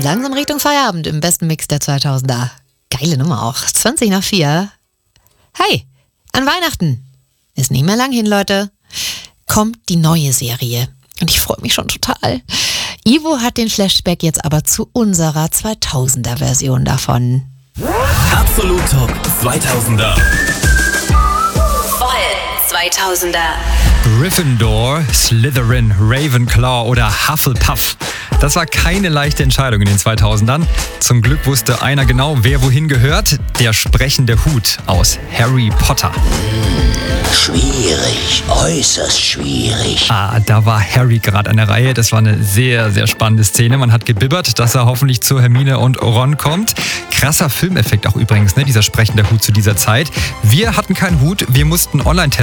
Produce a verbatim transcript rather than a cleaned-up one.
langsam Richtung Feierabend im besten Mix der zweitausender. Geile Nummer auch. zwanzig nach vier. Hey, an Weihnachten. Ist nicht mehr lang hin, Leute. Kommt die neue Serie. Und ich freue mich schon total. Ivo hat den Flashback jetzt aber zu unserer zweitausender-Version davon. Absolut Top zweitausender. Voll zweitausender. Gryffindor, Slytherin, Ravenclaw oder Hufflepuff. Das war keine leichte Entscheidung in den zweitausendern. Zum Glück wusste einer genau, wer wohin gehört. Der sprechende Hut aus Harry Potter. Schwierig, äußerst schwierig. Ah, da war Harry gerade an der Reihe. Das war eine sehr, sehr spannende Szene. Man hat gebibbert, dass er hoffentlich zu Hermine und Ron kommt. Krasser Filmeffekt auch übrigens, ne? Dieser sprechende Hut zu dieser Zeit. Wir hatten keinen Hut, wir mussten online testen.